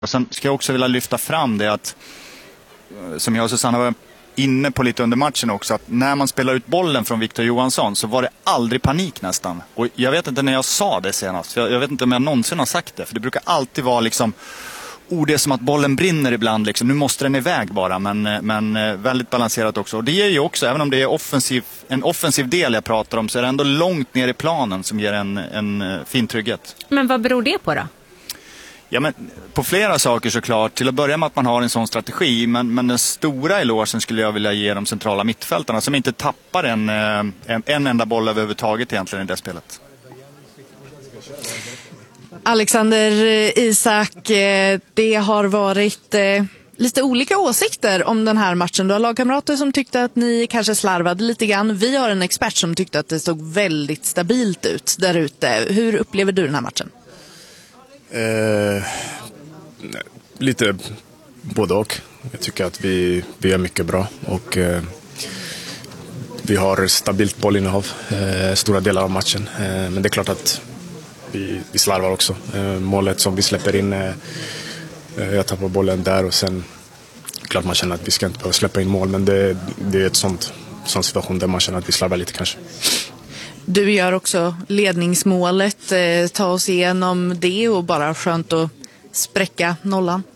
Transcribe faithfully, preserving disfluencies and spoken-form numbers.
Och sen ska jag också vilja lyfta fram det att, som jag och Susanna var inne på lite under matchen också, att när man spelar ut bollen från Victor Johansson så var det aldrig panik nästan. Och jag vet inte när jag sa det senast, för jag, jag vet inte om jag någonsin har sagt det, för det brukar alltid vara liksom, oh, det är som att bollen brinner ibland liksom. Nu måste den iväg bara, men, men väldigt balanserat också. Och det ger ju också, även om det är offensiv, en offensiv del jag pratar om, så är det ändå långt ner i planen som ger en, en fin trygghet. Men vad beror det på då? Ja, men på flera saker såklart. Till att börja med att man har en sån strategi. Men, men den stora elogen skulle jag vilja ge de centrala mittfältarna, som inte tappar en, en, en enda boll överhuvudtaget egentligen i det spelet. Alexander, Isak, det har varit eh, lite olika åsikter om den här matchen. Du har lagkamrater som tyckte att ni kanske slarvade lite grann. Vi har en expert som tyckte att det såg väldigt stabilt ut där ute. Hur upplever du den här matchen? Eh, lite både och. Jag tycker att vi, vi är mycket bra och eh, vi har stabilt bollinnehav eh, stora delar av matchen. Eh, men det är klart att vi, vi slarvar också. Eh, målet som vi släpper in, eh, jag tappar bollen där och sen klart man känner att vi ska inte behöva släppa in mål, men det, det är ett sånt, sån situation där man känner att vi slarvar lite kanske. Du gör också ledningsmålet. Ta oss igenom det och bara skönt att spräcka nollan.